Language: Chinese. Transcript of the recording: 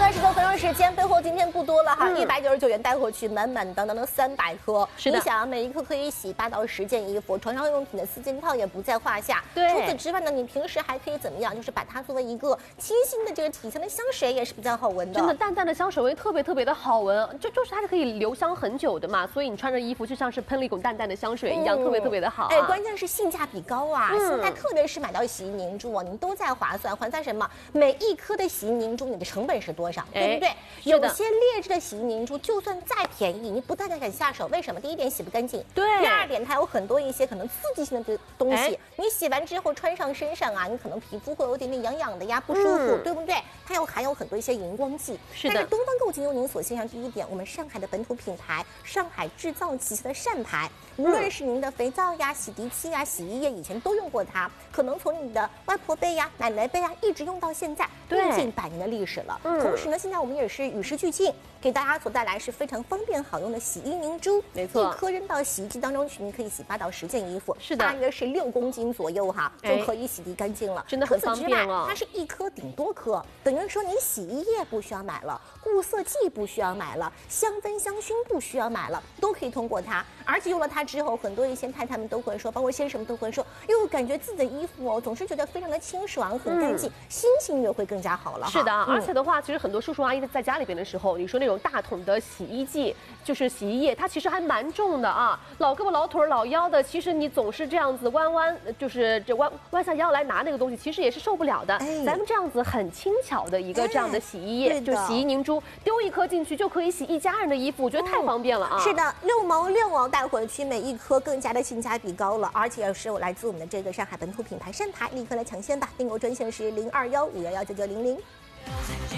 20多分钟时间，备货今天不多了哈，199元带回去，满满当当的300颗。 是的， 你想每一颗可以洗8到10件衣服，床上用品的4件套也不在话下。 对， 除此之外呢，你平时还可以怎么样？就是把它作为一个清新的这个体香的香水，也是比较好闻的。 真的，淡淡的香水味特别的好闻，就是它是可以留香很久的嘛，所以你穿着衣服就像是喷了一股淡淡的香水一样，特别的好、啊。 哎，关键是性价比高啊！现在特别是买到洗衣凝珠啊，你都在划算，划算什么？每一颗的洗衣凝珠，你的成本是多少？对不对？有些劣质的洗衣凝珠，就算再便宜，你不太敢下手。为什么？第一点，洗不干净； 对。 第二点，它有很多一些可能刺激性的东西，你洗完之后穿上身上啊，你可能皮肤会有点痒痒的呀，不舒服，对不对？它又含有很多一些荧光剂。 是的。 但是东方购物精油您所欣赏第一点，我们上海的本土品牌上海制造旗下的善牌，无论是您的肥皂呀、洗涤器呀、洗衣液，以前都用过它，可能从你的外婆辈呀、奶奶辈呀，一直用到现在，用近100年的历史了。同时呢，现在我们也是与时俱进，给大家所带来是非常方便好用的洗衣凝珠， 没错， 一颗扔到洗衣机当中去，你可以洗8到10件衣服， 是的， 大约是6公斤左右哈，就可以洗涤干净了， 真的很方便了。 它是一颗顶多颗，等于说你洗衣液不需要买了，固色剂不需要买了，香氛香薰不需要买了，都可以通过它。而且用了它之后，很多一些太太们都会说，包括先生们都会说，哟，感觉自己的衣服哦，总是觉得非常的清爽，很干净，心情也会更加好了。 是的，而且的话，其实很多叔叔阿姨在家里边的时候，你说那种大桶的洗衣剂，就是洗衣液，它其实还蛮重的啊，老胳膊老腿老腰的，其实你总是这样子就是弯下腰来拿那个东西，其实也是受不了的。咱们这样子很轻巧的一个这样的洗衣液，就洗衣凝珠，丢一颗进去就可以洗一家人的衣服，我觉得太方便了啊。 是的，6毛6哦，带回去每一颗更加的性价比高了，而且也是来自我们的这个上海本土品牌善牌，立刻来抢先吧！订购专线是0215119900。